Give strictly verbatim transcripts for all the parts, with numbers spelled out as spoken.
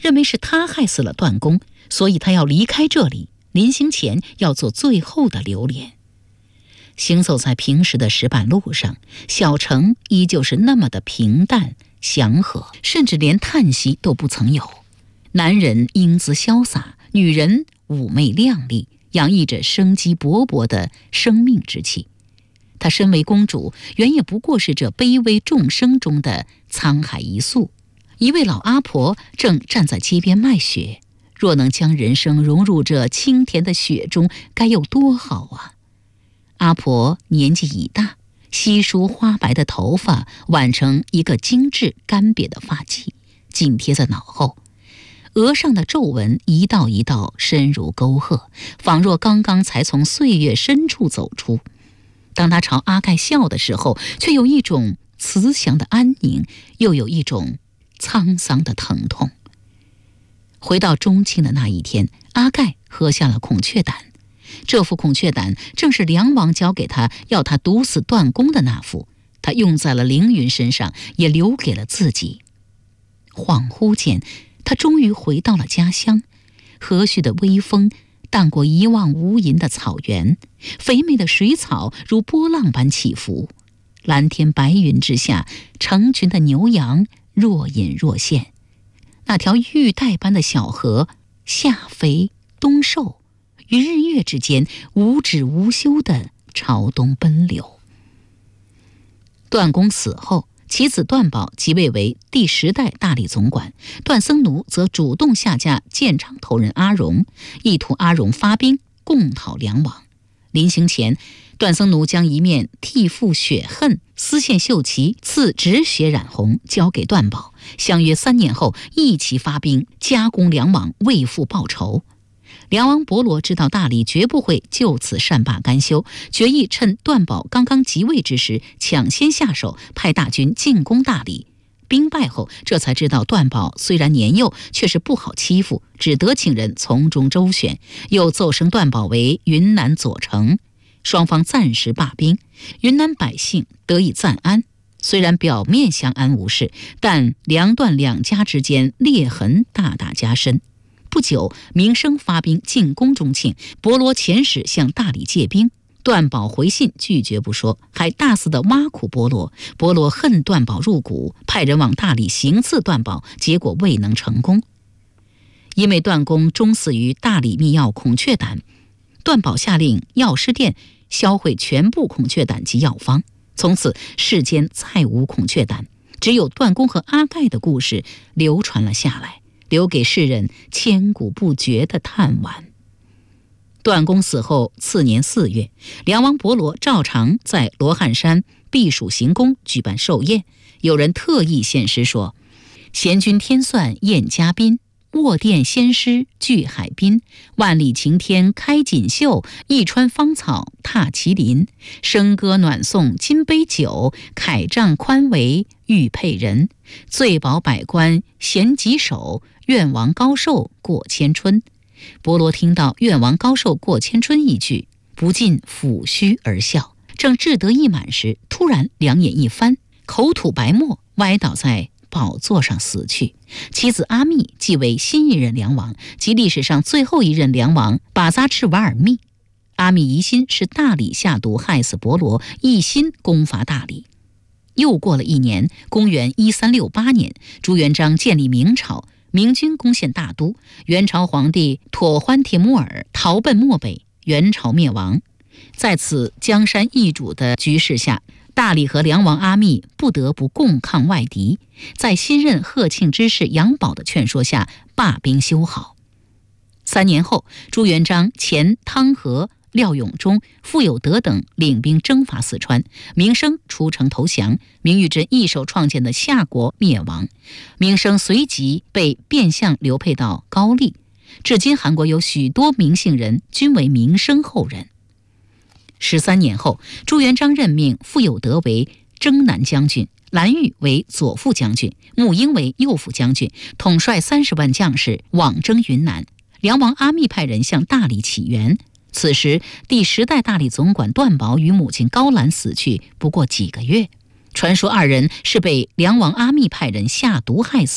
认为是他害死了段公，所以他要离开这里，临行前要做最后的留恋。行走在平时的石板路上，小城依旧是那么的平淡祥和，甚至连叹息都不曾有。男人英姿潇洒，女人妩媚靓丽，洋溢着生机勃勃的生命之气。她身为公主，原也不过是这卑微众生中的沧海一粟。一位老阿婆正站在街边卖血，若能将人生融入这清甜的血中，该有多好啊！阿婆年纪已大，稀疏花白的头发挽成一个精致干瘪的发髻，紧贴在脑后，额上的皱纹一道一道深如沟壑，仿若刚刚才从岁月深处走出。当她朝阿盖笑的时候，却有一种慈祥的安宁，又有一种沧桑的疼痛。回到中庆的那一天，阿盖喝下了孔雀胆，这副孔雀胆正是梁王交给他要他毒死段公的那副，他用在了凌云身上，也留给了自己。恍惚间，他终于回到了家乡，和煦的微风荡过一望无垠的草原，肥美的水草如波浪般起伏，蓝天白云之下，成群的牛羊若隐若现。那条玉带般的小河，夏肥冬瘦，于日月之间无止无休地朝东奔流。段公死后，其子段宝即位为第十代大理总管，段僧奴则主动下嫁建昌头人阿荣，意图阿荣发兵共讨梁王。临行前，段僧奴将一面替父血恨丝线绣旗赐止血染红交给段宝，相约三年后一齐发兵加攻梁王，为父报仇。梁王伯罗知道大理绝不会就此善罢甘休，决意趁段宝刚刚即位之时抢先下手，派大军进攻大理。兵败后，这才知道段宝虽然年幼，却是不好欺负，只得请人从中周旋，又奏升段宝为云南左丞。双方暂时罢兵，云南百姓得以暂安。虽然表面相安无事，但梁段两家之间裂痕大大加深。不久，明生发兵进攻中庆，伯罗遣使向大理借兵，段宝回信拒绝不说，还大肆地挖苦伯罗。伯罗恨段宝入骨，派人往大理行刺段宝，结果未能成功。因为段公终死于大理秘药孔雀胆，段宝下令药师殿销毁全部孔雀胆及药方，从此世间再无孔雀胆，只有段公和阿盖的故事流传了下来，留给世人千古不绝的叹惋。段公死后次年四月，梁王伯罗照常在罗汉山避暑行宫举办寿宴，有人特意献诗说：贤君天算宴嘉宾，卧殿仙师聚海滨，万里晴天开锦绣，一川芳草踏麒麟，笙歌暖送金杯酒，铠杖宽围玉佩人，醉饱百官闲几首，愿王高寿过千春。伯罗听到愿王高寿过千春一句，不禁抚须而笑，正志得意满时，突然两眼一翻，口吐白沫，歪倒在宝座上死去。妻子阿密继为新一任梁王，即历史上最后一任梁王把扎赤瓦尔密。阿密疑心是大理下毒害死伯罗，一心攻伐大理。又过了一年，公元一三六八年，朱元璋建立明朝，明军攻陷大都，元朝皇帝妥欢帖木儿逃奔漠北，元朝灭亡。在此江山易主的局势下，大理和梁王阿密不得不共抗外敌，在新任贺庆之士杨宝的劝说下，罢兵修好。三年后，朱元璋遣汤和、廖永忠、傅有德等领兵征伐四川，明生出城投降，明玉珍一手创建的夏国灭亡，明生随即被变相流配到高丽。至今韩国有许多明姓人均为明生后人。十三年后，朱元璋任命傅有德为征南将军，蓝玉为左副将军，穆英为右副将军，统帅三十万将士往征云南。梁王阿密派人向大理起援。此时，第十代大理总管段宝与母亲高兰死去不过几个月。传说二人是被梁王阿密派人下毒害死，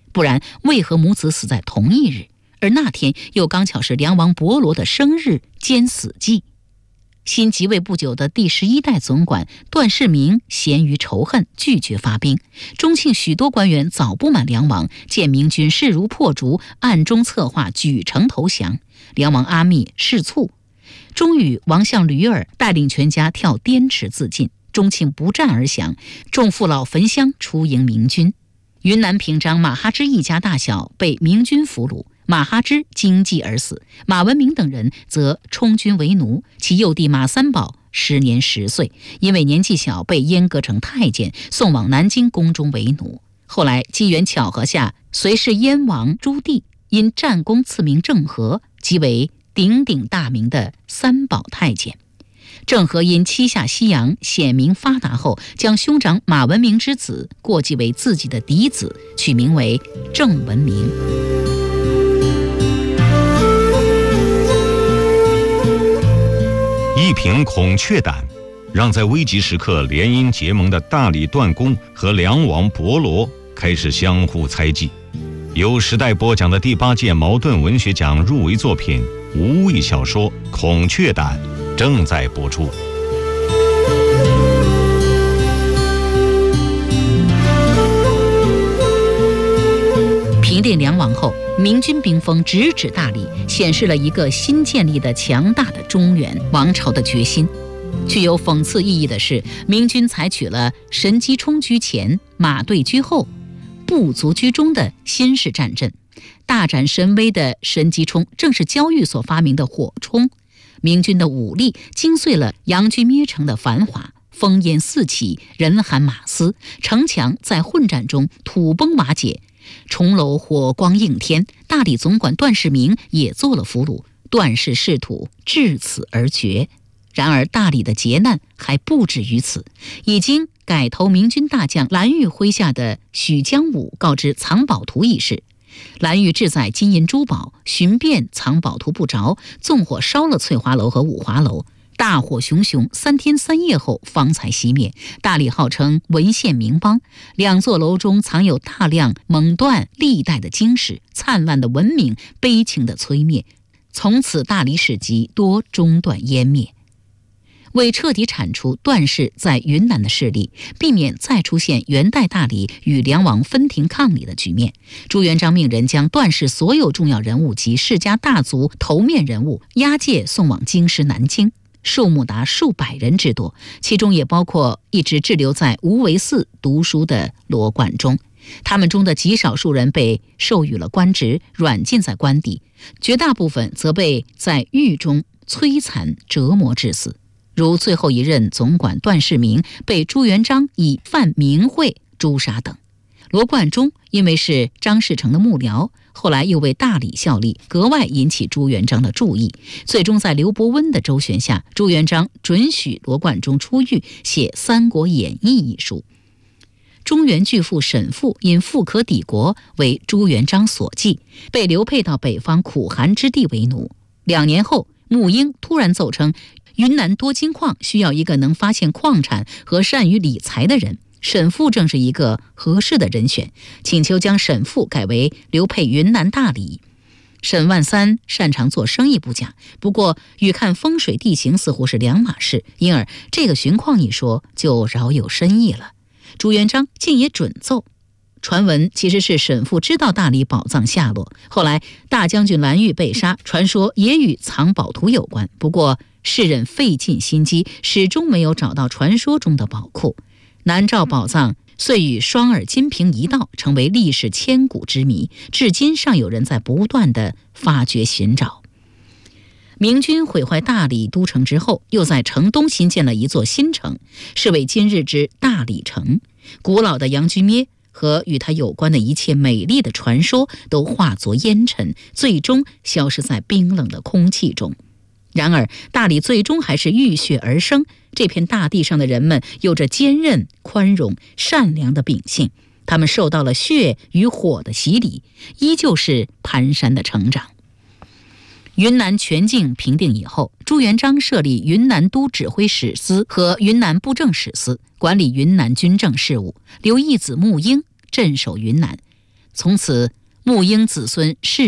不然为何母子死在同一日？而那天又刚巧是梁王伯罗的生日兼死忌。新即位不久的第十一代总管段世明咸于仇恨，拒绝发兵。中庆许多官员早不满梁王，见明军势如破竹，暗中策划举城投降。梁王阿密示促，终与王相吕尔带领全家跳滇池自尽。中庆不战而降，众父老焚香出迎明军。云南平章马哈之一家大小被明军俘虏，马哈之惊悸而死，马文明等人则充军为奴。其幼弟马三宝时年十岁，因为年纪小被阉割成太监，送往南京宫中为奴。后来机缘巧合下，随侍燕王朱棣因战功赐名郑和，即为鼎鼎大名的三宝太监。郑和因七下西洋，显明发达后，将兄长马文明之子过继为自己的嫡子，取名为郑文明。 一瓶孔雀胆，让在危急时刻联姻结盟的大理段公和梁王伯罗开始相互猜忌。由时代播讲的第八届茅盾文学奖入围作品无畏小说《孔雀胆》正在播出。 平定梁王后，明军兵锋直指大理，显示了一个新建立的强大的中原王朝的决心。具有讽刺意义的是，明军采取了神机冲居前，马队居后，步卒居中的新式战阵。大展神威的神机冲正是焦裕所发明的火冲。明军的武力惊碎了杨居咩城的繁华，烽烟四起，人喊马嘶，城墙在混战中土崩瓦解，重楼火光映天。大理总管段世明也做了俘虏，段氏仕途至此而绝。然而大理的劫难还不止于此，已经改投明军大将蓝玉麾下的许江武告知藏宝图一事。蓝玉志在金银珠宝，寻遍藏宝图不着，纵火烧了翠华楼和五华楼，大火熊熊，三天三夜后方才熄灭。大理号称文献名邦，两座楼中藏有大量蒙段历代的经史，灿烂的文明，悲情的摧灭。从此大理史籍多中断湮灭。为彻底铲除段氏在云南的势力，避免再出现元代大理与梁王分庭抗礼的局面，朱元璋命人将段氏所有重要人物及世家大族头面人物押解送往京师南京，数目达数百人之多，其中也包括一直滞留在无为寺读书的罗贯中。他们中的极少数人被授予了官职，软禁在官邸，绝大部分则被在狱中摧残折磨致死。如最后一任总管段世明被朱元璋以犯明讳诛杀等。罗贯中因为是张士诚的幕僚，后来又为大理效力，格外引起朱元璋的注意。最终在刘伯温的周旋下，朱元璋准许罗贯中出狱，写《三国演义》一书。中原巨富沈复因富可敌国，为朱元璋所忌，被流配到北方苦寒之地为奴。两年后，沐英突然奏称云南多金矿，需要一个能发现矿产和善于理财的人，沈复正是一个合适的人选，请求将沈复改为流配云南大理。沈万三擅长做生意不假，不过与看风水地形似乎是两码事，因而这个寻矿一说就饶有深意了。朱元璋竟也准奏。传闻其实是沈复知道大理宝藏下落，后来大将军蓝玉被杀，传说也与藏宝图有关，不过世人费尽心机，始终没有找到传说中的宝库。南诏宝藏遂与双耳金瓶一道，成为历史千古之谜，至今尚有人在不断的发掘寻找。明军毁坏大理都城之后，又在城东新建了一座新城，是为今日之大理城。古老的杨居咩和与他有关的一切美丽的传说都化作烟尘，最终消失在冰冷的空气中。然而大理最终还是浴血而生，这片大地上的人们有着坚韧、宽容、善良的秉性，他们受到了血与火的洗礼，依旧是蹒跚的成长。云南全境平定以后，朱元璋设立云南都指挥使司和云南布政使司，管理云南军政事务，留义子沐英镇守云南。 从此，穆英子孙世